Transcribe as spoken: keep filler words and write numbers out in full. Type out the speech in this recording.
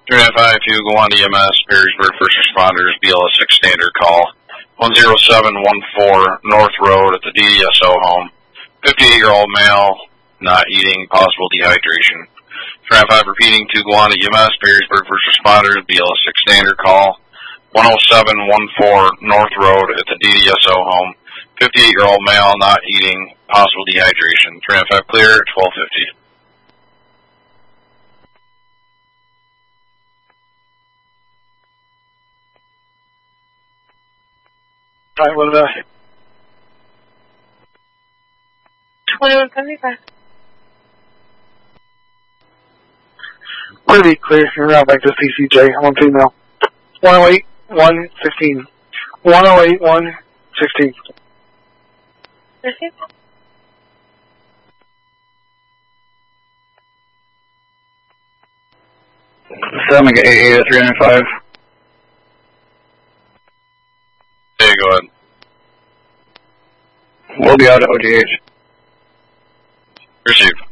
three nine five two, go on to E M S, Perrysburg First Responders, B L S six standard call. one zero seven one four North Road at the D D S O home. fifty-eight-year-old male, not eating, possible dehydration. three nine five repeating to go on to E M S, Perrysburg First Responders, B L S six standard call. one oh seven one four North Road at the D D S O home. fifty-eight-year-old male, not eating, possible dehydration. three nine five clear at twelve fifty. Alright, what about it? twenty-one seventy-five. We're going to be clear. You're now back to C C J. I'm on female. one oh eight one fifteen. one oh eight one sixteen. Receive. Seven eight eight three nine five. Hey, go ahead. We'll be out at O G H. Receive.